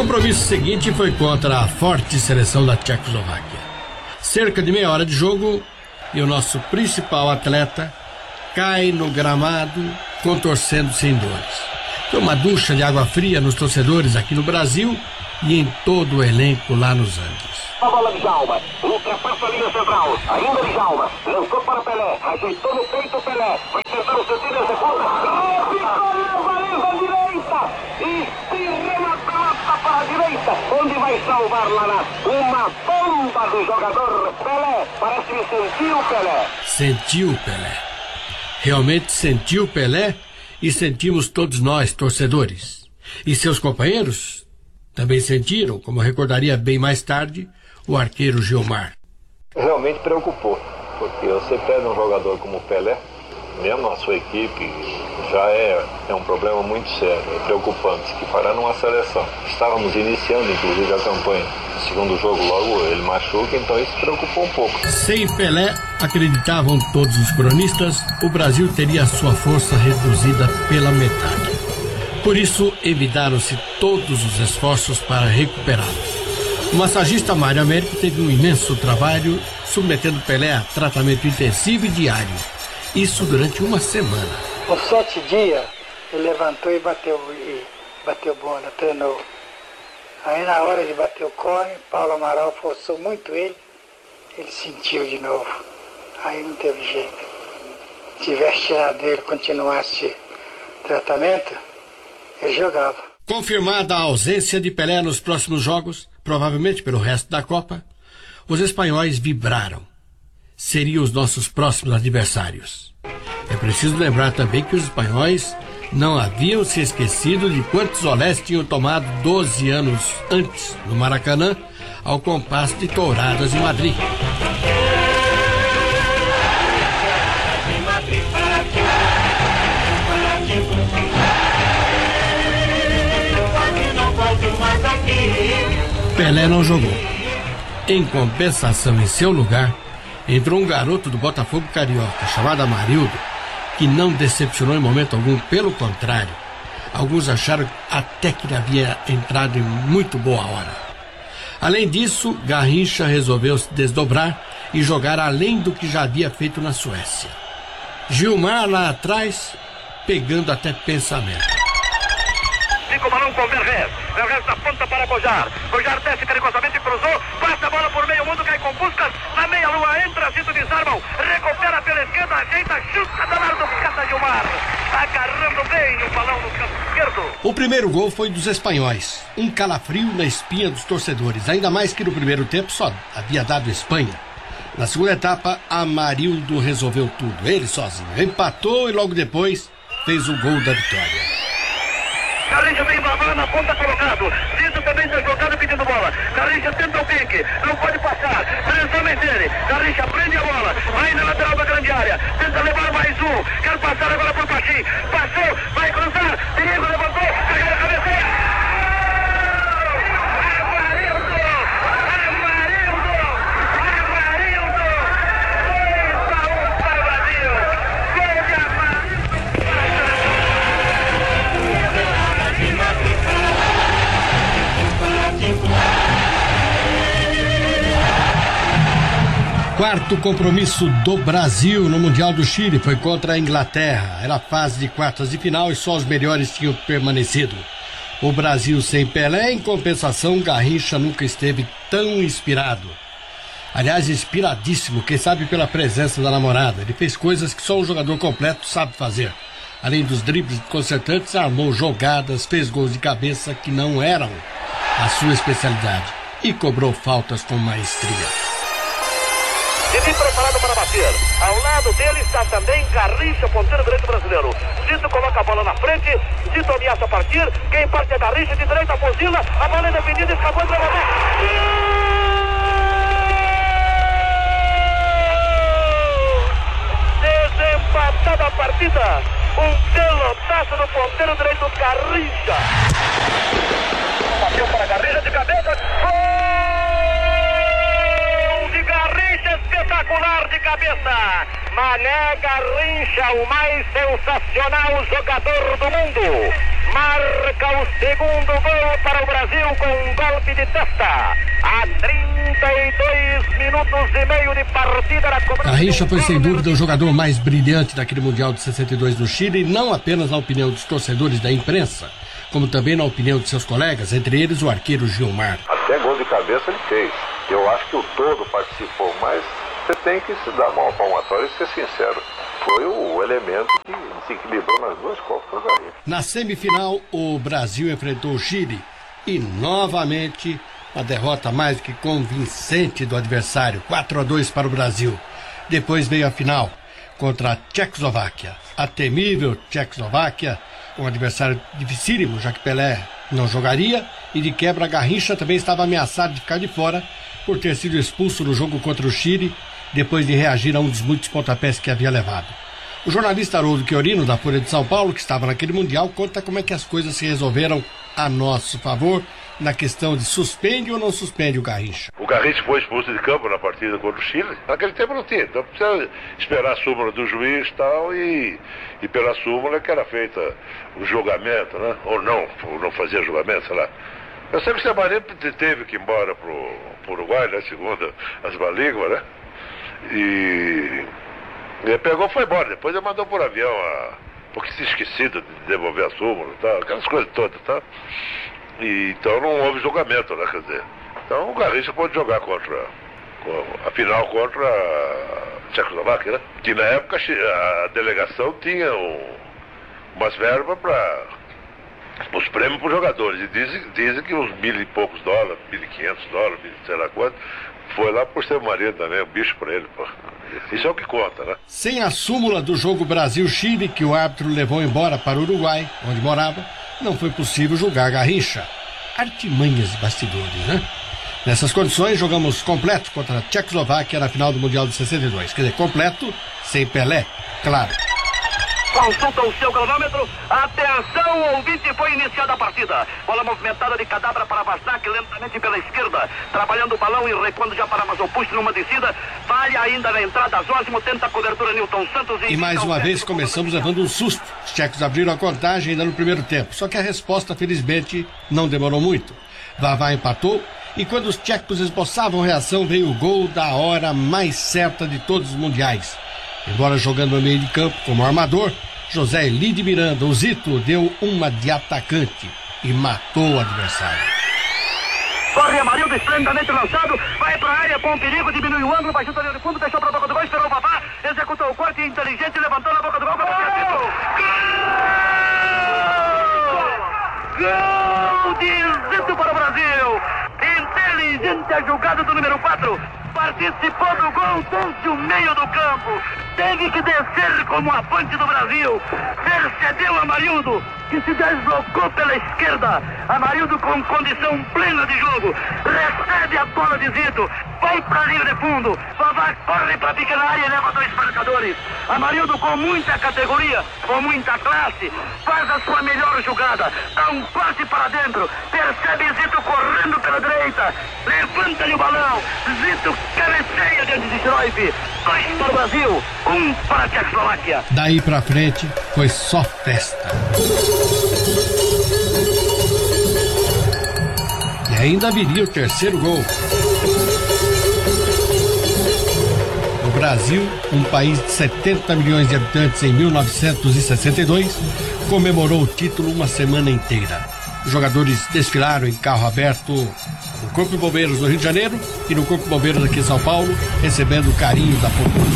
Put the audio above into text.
compromisso seguinte foi contra a forte seleção da Tchecoslováquia. Cerca de meia hora de jogo e o nosso principal atleta cai no gramado contorcendo-se em dores. Foi uma ducha de água fria nos torcedores aqui no Brasil e em todo o elenco lá nos Andes. A bola de Djalma, ultrapassa a linha central, ainda de Djalma, lançou para Pelé, ajeitou no peito Pelé, vai tentar o sentido e executa, ficou leva à direita, e remata para a direita, onde vai salvar lá uma bomba do jogador Pelé, parece-me sentiu Pelé. Sentiu Pelé. Realmente sentiu Pelé e sentimos todos nós, torcedores. E seus companheiros também sentiram, como recordaria bem mais tarde, o arqueiro Gilmar. Realmente preocupou, porque você perde um jogador como o Pelé, mesmo a sua equipe, já é um problema muito sério, é preocupante, que fará numa seleção. Estávamos iniciando, inclusive, a campanha. No segundo jogo, logo, ele machuca, então isso preocupou um pouco. Sem Pelé, acreditavam todos os cronistas, o Brasil teria a sua força reduzida pela metade. Por isso, evitaram-se todos os esforços para recuperá-lo. O massagista Mário Américo teve um imenso trabalho submetendo Pelé a tratamento intensivo e diário. Isso durante uma semana. Por 7 dias, ele levantou e bateu bola, treinou. Aí na hora de bater o cone, Paulo Amaral forçou muito ele sentiu de novo. Aí não teve jeito. Se tivesse tirado dele, continuasse o tratamento, ele jogava. Confirmada a ausência de Pelé nos próximos jogos, provavelmente pelo resto da Copa, os espanhóis vibraram. Seriam os nossos próximos adversários. É preciso lembrar também que os espanhóis não haviam se esquecido de quantos olés tinham tomado 12 anos antes, no Maracanã, ao compasso de touradas em Madrid. Pelé não jogou. Em compensação, em seu lugar, entrou um garoto do Botafogo Carioca, chamado Amarildo, que não decepcionou em momento algum, pelo contrário. Alguns acharam até que ele havia entrado em muito boa hora. Além disso, Garrincha resolveu se desdobrar e jogar além do que já havia feito na Suécia. Gilmar lá atrás, pegando até pensamento. Fica o balão com Vergés. Vergés na ponta para Bojar. Bojar desce caricosamente, cruzou, passa a bola por meio mundo, cai com Puskas, na meia-lua entra, Zito desarmam, recupera pela esquerda, ajeita, chuta da lado do Cata Gilmar. Agarrando bem o balão no canto esquerdo. O primeiro gol foi dos espanhóis. Um calafrio na espinha dos torcedores, ainda mais que no primeiro tempo só havia dado Espanha. Na segunda etapa, Amarildo resolveu tudo, ele sozinho. Empatou e logo depois fez o gol da vitória. Garrincha vem babando na ponta colocado. Zito também deslocado pedindo bola. Garrincha tenta o pique. Não pode passar. Lançamento dele. Garrincha prende a bola. Vai na lateral da grande área. Tenta levar mais um. Quer passar agora por Pachim. Passou. Vai cruzar. Perigo, levantou. Pega na cabeceira. Quarto compromisso do Brasil no Mundial do Chile foi contra a Inglaterra. Era a fase de quartas de final e só os melhores tinham permanecido. O Brasil sem Pelé, em compensação, Garrincha nunca esteve tão inspirado. Aliás, inspiradíssimo, quem sabe pela presença da namorada. Ele fez coisas que só um jogador completo sabe fazer. Além dos dribles concertantes, armou jogadas, fez gols de cabeça que não eram a sua especialidade e cobrou faltas com maestria. Didi preparado para bater. Ao lado dele está também Garrincha, ponteiro direito brasileiro. Zito coloca a bola na frente. Zito ameaça partir. Quem parte é Garrincha, de direita fuzila. A bola é defendida e escapou entre a desempatada a partida. Um pelotaço no ponteiro direito Garrincha. Bateu para Garrincha de cabeça. Espetacular de cabeça. Mané Garrincha, o mais sensacional jogador do mundo. marca o segundo gol para o Brasil com um golpe de testa. A 32 minutos e meio de partida na cobrança. Garrincha foi sem dúvida o jogador mais brilhante daquele Mundial de 62 no Chile, não apenas na opinião dos torcedores da imprensa, como também na opinião de seus colegas, entre eles o arqueiro Gilmar. Até gol de cabeça ele fez. Eu acho que o todo participou, mas você tem que se dar uma palmatória e ser sincero. Foi o elemento que se equilibrou nas duas Copas. Na semifinal, o Brasil enfrentou o Chile e, novamente, a derrota mais que convincente do adversário, 4-2 para o Brasil. Depois veio a final contra a Tchecoslováquia. A temível Tchecoslováquia, um adversário dificílimo, já que Pelé não jogaria, e de quebra Garrincha também estava ameaçado de ficar de fora por ter sido expulso no jogo contra o Chile, depois de reagir a um dos muitos pontapés que havia levado. O jornalista Haroldo Chiorino, da Folha de São Paulo, que estava naquele Mundial, conta como é que as coisas se resolveram a nosso favor na questão de suspende ou não suspende o Garrincha. O Garrincha foi expulso de campo na partida contra o Chile. Naquele tempo não tinha, então precisa esperar a súmula do juiz e tal, e pela súmula que era feita o julgamento, né? Ou não fazia julgamento, sei lá. Eu sei que o Semané teve que ir embora pro Uruguai, né? Segundo as balíguas, né? E ele pegou e foi embora. Depois ele mandou por avião, porque se esquecido de devolver a súmula e tal, aquelas coisas todas, tá? E, então não houve julgamento, né? Quer dizer, então o Garrincha pode jogar a final contra a Tchecoslováquia, né? Que na época a delegação tinha umas verbas para os prêmios para os jogadores. E dizem que uns $1.000 e poucos, $1.500, sei lá quanto, foi lá por ser marido também, um bicho para ele, pô. Isso é o que conta, né? Sem a súmula do jogo Brasil-Chile, que o árbitro levou embora para o Uruguai, onde morava, não foi possível julgar Garrincha. Artimanhas de bastidores, né? Nessas condições, jogamos completo contra a Tchecoslováquia na final do Mundial de 62. Quer dizer, completo, sem Pelé, claro. Consulta o seu cronômetro. Atenção, ouvinte, foi iniciada a partida. Bola movimentada de Cadabra para Vasnak, lentamente pela esquerda, trabalhando o balão e recuando já para Mazopusto numa descida. Falha ainda na entrada, Zósimo tenta a cobertura, Newton Santos. E mais uma vez começamos levando um susto. Os tchecos abriram a contagem ainda no primeiro tempo. Só que a resposta, felizmente, não demorou muito. Vavá empatou e quando os tchecos esboçavam reação, veio o gol da hora mais certa de todos os mundiais. Embora jogando no meio de campo como armador, José Elide Miranda, o Zito, deu uma de atacante e matou o adversário. Corre Amarildo, esplendidamente lançado, vai para a área, bom perigo, diminui o ângulo, vai chutar ali no fundo, deixou para a boca do gol, esperou o Vavá, executou o corte inteligente, levantou na boca do gol, gol de Zito para o Brasil. Inteligente a jogada do número 4. Participou do gol desde o meio do campo. Teve que descer como avante do Brasil. Percebeu Amarildo, que se deslocou pela esquerda. Amarildo com condição plena de jogo. Recebe a bola de Zito. Vai para a linha de fundo. Vavá corre para a pequena área e leva 2 marcadores. Amarildo com muita categoria, com muita classe. Faz a sua melhor jogada. Dá um passe para dentro. Percebe Zito correndo pela direita. Levanta-lhe o balão. Zito cabeceia diante de Schroif. 2 para o Brasil, 1 para a Tchecoslováquia. Daí pra frente foi só festa. E ainda viria o terceiro gol. O Brasil, um país de 70 milhões de habitantes em 1962, comemorou o título uma semana inteira. Os jogadores desfilaram em carro aberto no Corpo de Bombeiros do Rio de Janeiro e no Corpo de Bombeiros aqui em São Paulo, recebendo o carinho da população.